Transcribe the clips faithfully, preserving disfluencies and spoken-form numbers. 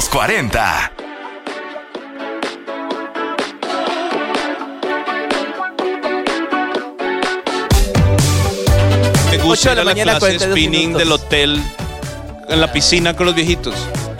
cuarenta. Me gusta ir a la mañana, clase de spinning minutos. del hotel en la piscina con los viejitos.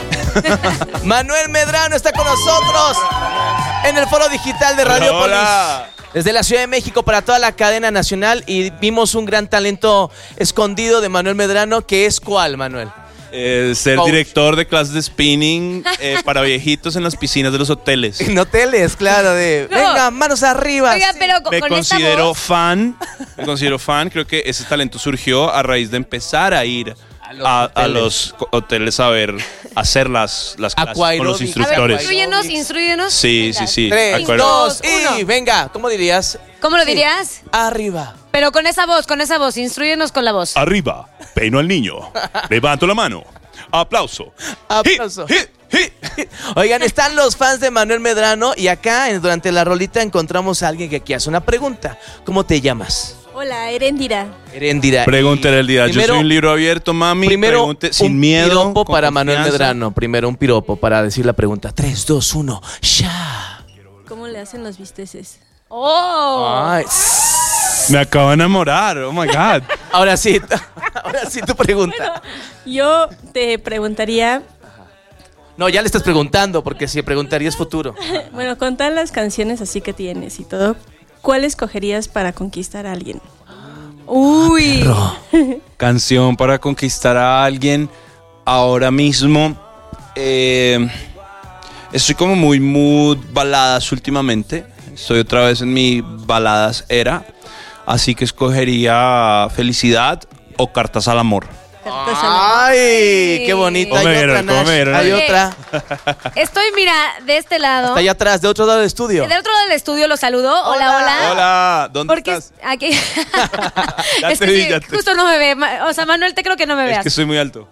Manuel Medrano está con nosotros en el foro digital de Radiopolis. Hola. Desde la Ciudad de México para toda la cadena nacional, y vimos un gran talento escondido de Manuel Medrano, que es ¿cuál, Manuel? Eh, ser Coach. director de clases de spinning eh, para viejitos en las piscinas de los hoteles. En hoteles, claro, de No. venga, manos arriba. Oiga, Sí. pero con, Me con esta considero voz, fan, me considero fan, creo que ese talento surgió a raíz de empezar a ir los a, a hoteles. los co- hoteles a ver, a hacer las, las clases con los Aquaerobics. a ver, instructores. instruyenos, instruyenos. Sí, Venga. sí, sí. Tres, Acuerdo. dos, uno. y venga, ¿cómo dirías? ¿Cómo lo Sí. dirías? Arriba. Pero con esa voz, con esa voz, instruyenos con la voz. Arriba, peino al niño, levanto la mano, aplauso. Aplauso. Hit, hit, hit. Oigan, están los fans de Manuel Medrano y acá en- durante la rolita encontramos a alguien que aquí hace una pregunta. ¿Cómo te llamas? Hola, Erendira. Erendira. Pregúntale el día. Yo Primero- soy un libro abierto, mami. Primero, Pregunte sin un miedo. piropo con para Manuel confianza. Medrano. Primero un piropo para decir la pregunta. Tres, dos, uno, ya. ¿Cómo le hacen los bisteces? ¡Oh! Ay, Me acabo de enamorar. Oh my God. ahora sí, ahora sí tu pregunta. Yo te preguntaría, No, ya le estás preguntando, porque si preguntarías futuro. bueno, con todas las canciones así que tienes y todo, ¿cuál escogerías para conquistar a alguien? ¡Uy! Canción para conquistar a alguien. Ahora mismo eh, estoy como muy mood baladas últimamente. Estoy otra vez en mi baladas era. Así que escogería Felicidad o Cartas al Amor. Cartas al amor. Ay, qué bonita. ¿Cómo Hay me otra, vieron? ¿Cómo Nash. me vieron? Hay Oye. otra. Estoy, mira, de este lado. Está allá atrás, de otro lado del estudio. Del otro lado del estudio lo saludo. Hola, Hola. hola. Hola, ¿dónde Porque estás? es- aquí. Ya es te que vi, sí, ya te- justo no me ve. Ma- O sea, Manuel, te creo que no me Es veas. que soy muy alto.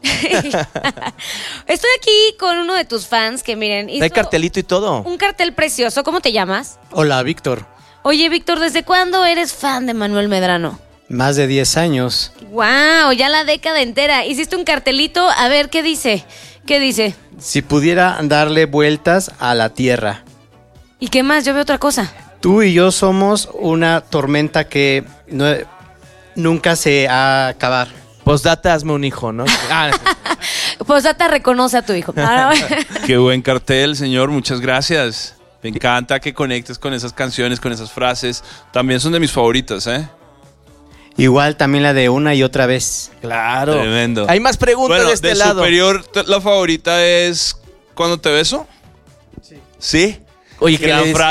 Estoy aquí con uno de tus fans que, miren, hizo Hay cartelito y todo. un cartel precioso. ¿Cómo te llamas? Hola, Víctor. Oye, Víctor, ¿desde cuándo eres fan de Manuel Medrano? Más de diez años. ¡Wow! Ya la década entera. Hiciste un cartelito. A ver, ¿qué dice? ¿Qué dice? Si pudiera darle vueltas a la tierra. ¿Y qué más? Yo veo otra cosa. Tú y yo somos una tormenta que no- nunca se va a acabar. Postdata, hazme un hijo, ¿no? Ah, Posdata, reconoce a tu hijo. Ah, Qué buen cartel, señor. Muchas gracias. Me encanta que conectes con esas canciones, con esas frases. También son de mis favoritas, ¿eh? Igual también la de una y otra vez. claro. Tremendo. Hay más preguntas Bueno, de este de lado. superior, t- la favorita es ¿Cuando te beso? Sí. ¿Sí? Oye, que Gran le frase.